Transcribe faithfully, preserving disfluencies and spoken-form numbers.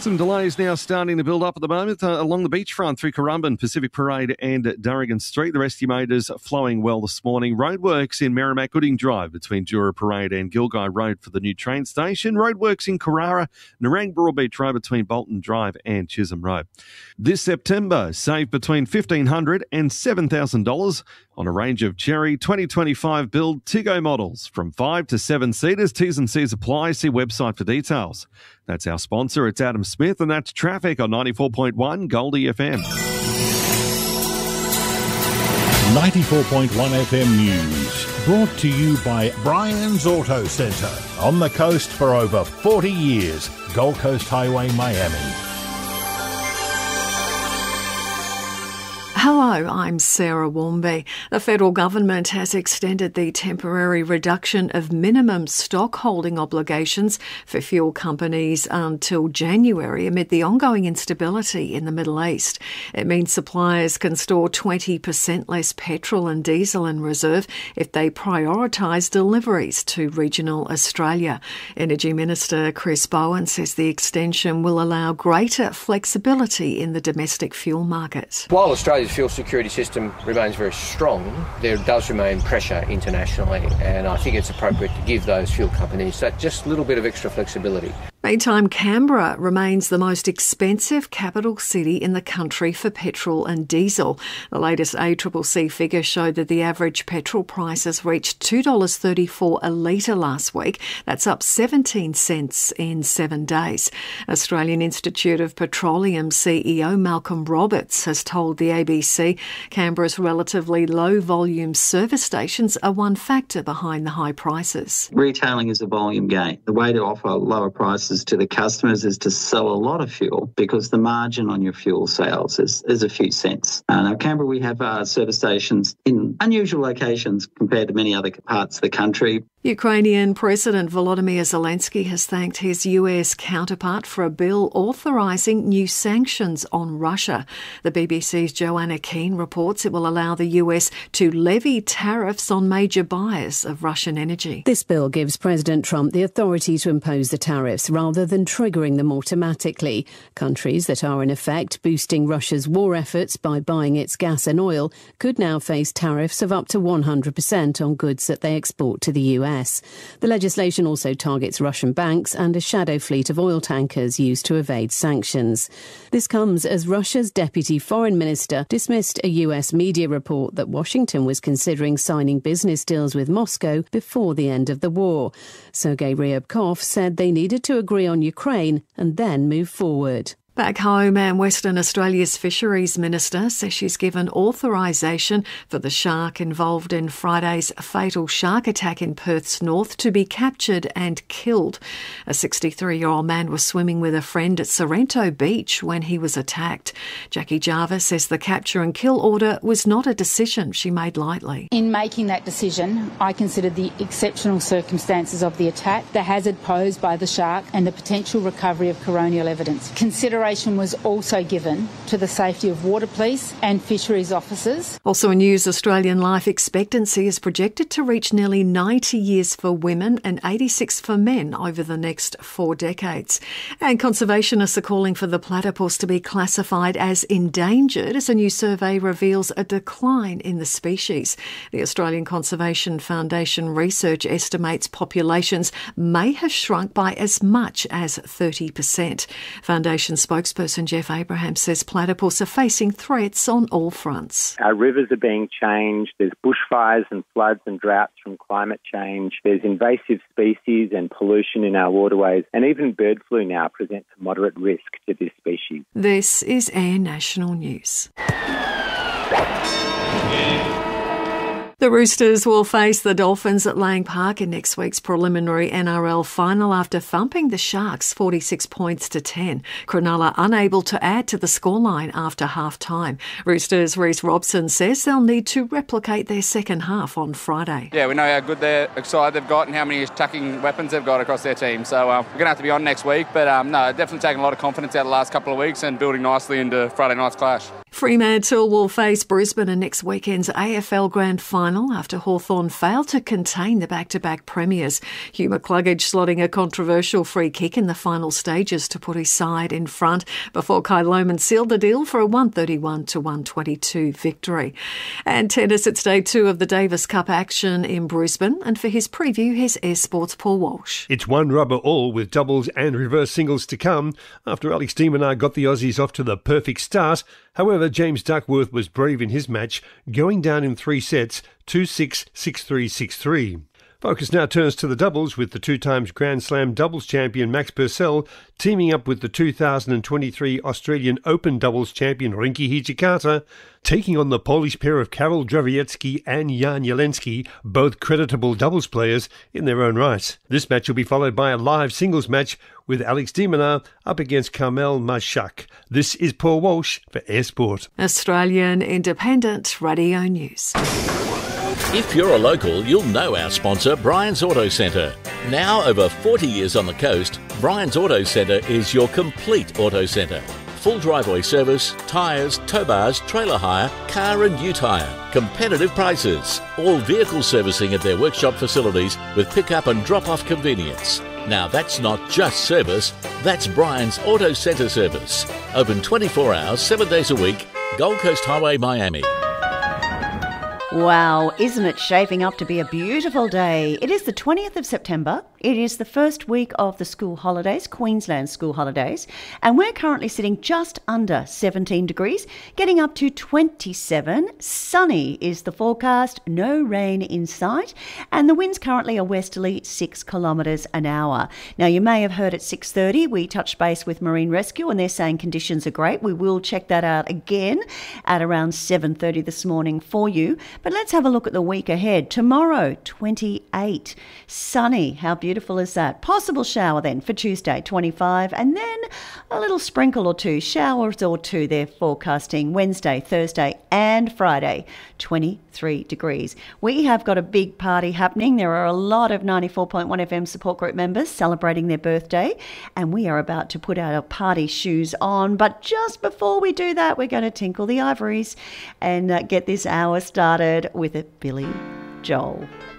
Some delays now starting to build up at the moment uh, along the beachfront through Currumbin, Pacific Parade and Durrigan Street. The estimators flowing well this morning. Roadworks in Merrimack Gooding Drive between Jura Parade and Gilgai Road for the new train station. Roadworks in Carrara, Nerang Broadbeach Road between Bolton Drive and Chisholm Road. This September, save between fifteen hundred dollars and seven thousand dollars on a range of Chery twenty twenty-five build Tiggo models from five to seven seaters. T's and C's apply. See website for details. That's our sponsor. It's Adam Smith, and that's traffic on ninety-four point one Goldie F M. ninety-four point one F M News, brought to you by Brian's Auto Centre. On the coast for over forty years, Gold Coast Highway, Miami. Hello, I'm Sarah Warmby. The federal government has extended the temporary reduction of minimum stock holding obligations for fuel companies until January amid the ongoing instability in the Middle East. It means suppliers can store twenty percent less petrol and diesel in reserve if they prioritise deliveries to regional Australia. Energy Minister Chris Bowen says the extension will allow greater flexibility in the domestic fuel market. While Australia's fuel security system remains very strong, there does remain pressure internationally, and I think it's appropriate to give those fuel companies that just little bit of extra flexibility. Meantime, Canberra remains the most expensive capital city in the country for petrol and diesel. The latest A C C C figure showed that the average petrol prices reached two dollars thirty-four a litre last week. That's up seventeen cents in seven days. Australian Institute of Petroleum C E O Malcolm Roberts has told the A B C Canberra's relatively low volume service stations are one factor behind the high prices. Retailing is a volume game. The way to offer lower prices to the customers is to sell a lot of fuel, because the margin on your fuel sales is, is a few cents. Uh, now, Canberra, we have uh, service stations in unusual locations compared to many other parts of the country. Ukrainian President Volodymyr Zelensky has thanked his U S counterpart for a bill authorising new sanctions on Russia. The B B C's Joanna Keane reports it will allow the U S to levy tariffs on major buyers of Russian energy. This bill gives President Trump the authority to impose the tariffs rather than triggering them automatically. Countries that are in effect boosting Russia's war efforts by buying its gas and oil could now face tariffs of up to one hundred percent on goods that they export to the U S. The legislation also targets Russian banks and a shadow fleet of oil tankers used to evade sanctions. This comes as Russia's deputy foreign minister dismissed a U S media report that Washington was considering signing business deals with Moscow before the end of the war. Sergei Ryabkov said they needed to agree on Ukraine and then move forward. Back home, and Western Australia's Fisheries Minister says she's given authorisation for the shark involved in Friday's fatal shark attack in Perth's north to be captured and killed. A sixty-three-year-old man was swimming with a friend at Sorrento Beach when he was attacked. Jackie Jarvis says the capture and kill order was not a decision she made lightly. In making that decision, I considered the exceptional circumstances of the attack, the hazard posed by the shark and the potential recovery of coronial evidence. Consideration was also given to the safety of water police and fisheries officers. Also in news, Australian life expectancy is projected to reach nearly ninety years for women and eighty-six for men over the next four decades. And conservationists are calling for the platypus to be classified as endangered as a new survey reveals a decline in the species. The Australian Conservation Foundation research estimates populations may have shrunk by as much as thirty percent. Foundation spokesperson Jeff Abraham says platypus are facing threats on all fronts. Our rivers are being changed. There's bushfires and floods and droughts from climate change. There's invasive species and pollution in our waterways. And even bird flu now presents a moderate risk to this species. This is Air National News. The Roosters will face the Dolphins at Lang Park in next week's preliminary N R L final after thumping the Sharks forty-six points to ten. Cronulla unable to add to the scoreline after half-time. Roosters' Reece Robson says they'll need to replicate their second half on Friday. Yeah, we know how good their side they've got and how many attacking weapons they've got across their team. So uh, we're going to have to be on next week. But um, no, definitely taking a lot of confidence out of the last couple of weeks and building nicely into Friday night's clash. Fremantle will face Brisbane in next weekend's A F L Grand Final final after Hawthorn failed to contain the back-to-back premiers. Hugh McCluggage slotting a controversial free kick in the final stages to put his side in front before Kai Lohmann sealed the deal for a one thirty-one to one twenty-two victory. And tennis, it's day two of the Davis Cup action in Brisbane. And for his preview, here's Air Sports' Paul Walsh. It's one rubber all with doubles and reverse singles to come after Alex de Minaur got the Aussies off to the perfect start. However, James Duckworth was brave in his match, going down in three sets, two six, six three, six three. Focus now turns to the doubles with the two times Grand Slam doubles champion Max Purcell teaming up with the two thousand twenty-three Australian Open doubles champion Rinky Hijikata, taking on the Polish pair of Karol Drawiecki and Jan Jelensky, both creditable doubles players in their own right. This match will be followed by a live singles match with Alex de Minaur up against Carmel Mashak. This is Paul Walsh for Air Sport. Australian Independent Radio News. If you're a local, you'll know our sponsor, Brian's Auto Centre. Now over forty years on the coast, Brian's Auto Centre is your complete auto centre. Full driveway service, tyres, tow bars, trailer hire, car and ute hire. Competitive prices. All vehicle servicing at their workshop facilities with pick-up and drop-off convenience. Now that's not just service, that's Brian's Auto Centre service. Open twenty-four hours, seven days a week, Gold Coast Highway, Miami. Wow, isn't it shaping up to be a beautiful day? It is the twentieth of September. It is the first week of the school holidays, Queensland school holidays, and we're currently sitting just under seventeen degrees, getting up to twenty-seven. Sunny is the forecast, no rain in sight, and the winds currently are westerly six kilometres an hour. Now, you may have heard at six thirty, we touched base with Marine Rescue, and they're saying conditions are great. We will check that out again at around seven thirty this morning for you. But let's have a look at the week ahead. Tomorrow, twenty-eight. Sunny. How beautiful is that? Possible shower then for Tuesday, twenty-five. And then a little sprinkle or two, showers or two they're forecasting Wednesday, Thursday and Friday, twenty-three degrees. We have got a big party happening. There are a lot of ninety-four point one F M support group members celebrating their birthday. And we are about to put our party shoes on. But just before we do that, we're going to tinkle the ivories and uh, get this hour started with a Billy Joel.